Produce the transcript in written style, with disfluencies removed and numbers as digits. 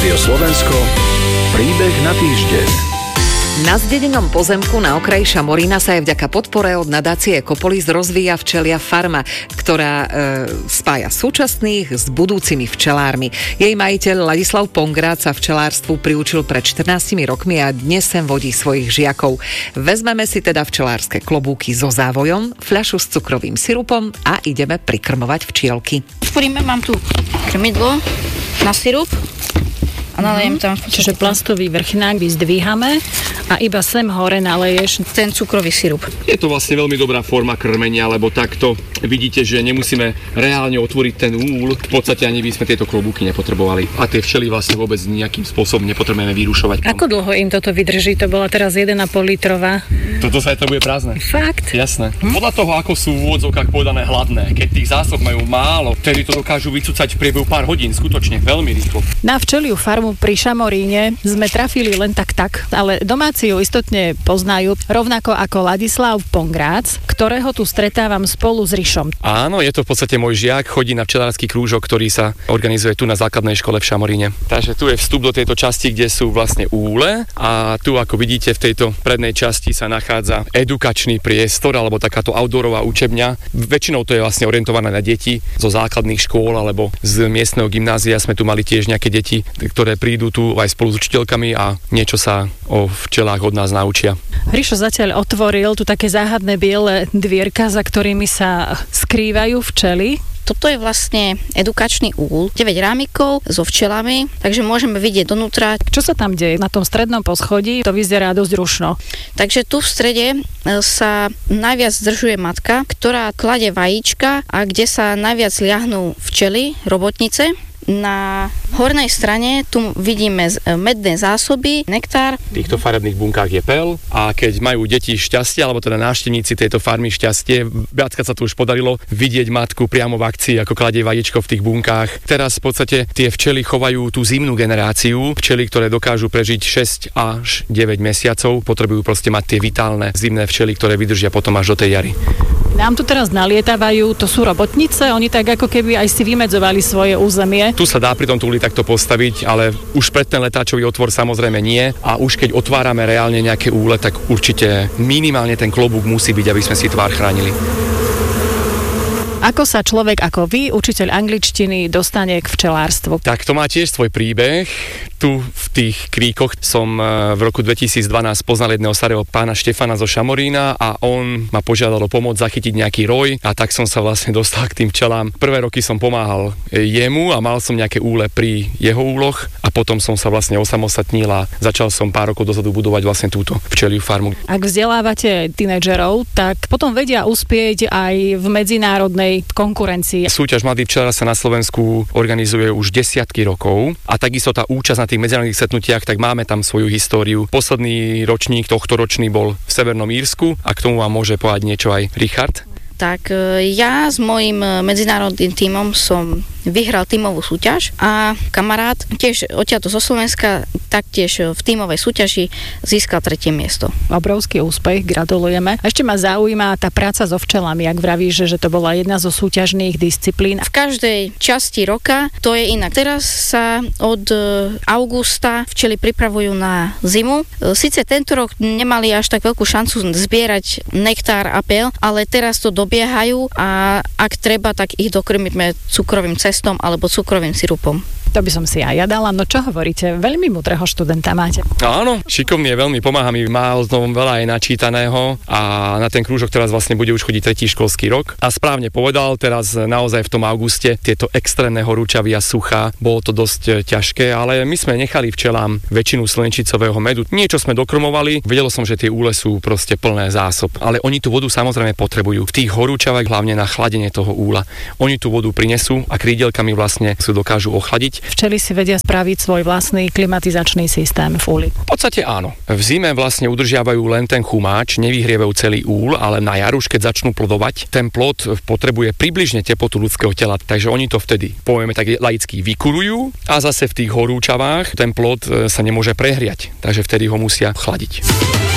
Rádio Slovensko, príbeh na týždeň. Na zdedenom pozemku na okraji Šamorína sa aj vďaka podpore od nadácie Ecopolis rozvíja včelia farma, ktorá spája súčasných s budúcimi včelármi. Jej majiteľ Ladislav Pongrác sa včelárstvu priučil pred 14 rokmi a dnes sem vodí svojich žiakov. Vezmeme si teda včelárske klobúky so závojom, fľašu s cukrovým sirupom a ideme prikrmovať včielky. Mám tu krmidlo na sirup. A nalejem tam... Čiže plastový vrchnák vyzdvíhame a iba sem hore naleješ ten cukrový sirup. Je to vlastne veľmi dobrá forma krmenia, lebo takto vidíte, že nemusíme reálne otvoriť ten úl. V podstate ani by sme tieto klobúky nepotrebovali. A tie včely vlastne vôbec nejakým spôsobom nepotrebujeme vyrušovať. Ako dlho im toto vydrží? To bola teraz 1,5 litrová. Toto sa to bude prázdne. Fakt? Jasné. Podľa toho, ako sú v úvodzovkách povedané hladné, keď tých zásob majú málo, vtedy to dokážu vycúcať v priebehu pár hodín, skutočne veľmi rýchlo. Na včeliu farmu pri Šamoríne sme trafili len tak, ale domáci ju istotne poznajú, rovnako ako Ladislav Pongrác, ktorého tu stretávam spolu s Rišom. Áno, je to v podstate môj žiak, chodí na včelársky krúžok, ktorý sa organizuje tu na základnej škole v Šamoríne. Takže tu je vstup do tejto časti, kde sú vlastne úle a tu, ako vidíte, v tejto prednej časti sa nachádza edukačný priestor alebo takáto outdoorová učebňa. Väčšinou to je vlastne orientované na deti zo základných škôl alebo z miestneho gymnázia. Sme tu mali tiež nejaké deti, ktoré prídu tu aj spolu s učiteľkami a niečo sa o včelách od nás naučia. Rišo zatiaľ otvoril tu také záhadné biele dvierka, za ktorými sa skrývajú včely. Toto je vlastne edukačný úl, 9 rámikov so včelami, takže môžeme vidieť donútra. Čo sa tam deje? Na tom strednom poschodí to vyzerá dosť rušno. Takže tu v strede sa najviac zdržuje matka, ktorá klade vajíčka a kde sa najviac liahnú včely, robotnice. Na hornej strane tu vidíme medné zásoby, nektár. V týchto farebných bunkách je pel a keď majú deti šťastie, alebo teda návštevníci tejto farmy šťastie, viackrát sa tu už podarilo vidieť matku priamo v akcii, ako kladie vajíčko v tých bunkách. Teraz v podstate tie včely chovajú tú zimnú generáciu. Včely, ktoré dokážu prežiť 6 až 9 mesiacov, potrebujú proste mať tie vitálne zimné včely, ktoré vydržia potom až do tej jary. Nám tu teraz nalietávajú, to sú robotnice, oni tak ako keby aj si vymedzovali svoje územie. Tu sa dá pri tom túli takto postaviť, ale už pred ten letáčový otvor samozrejme nie. A už keď otvárame reálne nejaké úle, tak určite minimálne ten klobúk musí byť, aby sme si tvár chránili. Ako sa človek ako vy, učiteľ angličtiny, dostane k včelárstvu? Tak to má tiež svoj príbeh. Tu v tých kríkoch som v roku 2012 poznal jedného starého pána Štefana zo Šamorína a on ma požiadal o pomoc zachytiť nejaký roj a tak som sa vlastne dostal k tým včelám. Prvé roky som pomáhal jemu a mal som nejaké úle pri jeho úloh a potom som sa vlastne osamostatnil a začal som pár rokov dozadu budovať vlastne túto včeliu farmu. Ak vzdelávate tínedžerov, tak potom vedia uspieť aj v medzinárodnej konkurencii. Súťaž Mladý včelár sa na Slovensku organizuje už desiatky rokov a takisto tá účasť na tých medzinárodných stretnutiach, tak máme tam svoju históriu. Posledný ročník, tohto ročný bol v Severnom Írsku a k tomu vám môže povedať niečo aj Richard. Tak ja s mojím medzinárodným tímom som vyhral tímovú súťaž a kamarát tiež odtiaľto zo Slovenska taktiež v tímovej súťaži získal 3. miesto. Obrovský úspech, gratulujeme. Ešte ma zaujíma tá práca so včelami, ak vravíš, že to bola jedna zo súťažných disciplín. V každej časti roka to je inak. Teraz sa od augusta včely pripravujú na zimu. Sice tento rok nemali až tak veľkú šancu zbierať nektár a pel, ale teraz to dobiehajú a ak treba, tak ich dokrmíme cukrovým cestom alebo cukrovým sirupom. To by som si aj ja dala. No čo hovoríte? Veľmi múdreho študenta máte. Áno, šikovný je, veľmi pomáha mi, má z toho veľa aj načítaného a na ten krúžok teraz vlastne bude už chodiť 3. školský rok. A správne povedal, teraz naozaj v tom auguste tieto extrémne horúčavy a suchá, bolo to dosť ťažké, ale my sme nechali včelám väčšinu slnečicového medu. Niečo sme dokrmovali, vedel som, že tie úle sú proste plné zásob, ale oni tú vodu samozrejme potrebujú. V tých horúčavách hlavne na chladenie toho úla. Oni tú vodu prinesú a krídelkami vlastne sú dokážu ochladiť. Včely si vedia spraviť svoj vlastný klimatizačný systém v úli. V podstate áno. V zime vlastne udržiavajú len ten chumáč, nevyhrievajú celý úl, ale na jar už keď začnú plodovať, ten plod potrebuje približne teplotu ľudského tela, takže oni to vtedy, povieme tak laicky, vykurujú a zase v tých horúčavách ten plod sa nemôže prehriať, takže vtedy ho musia chladiť.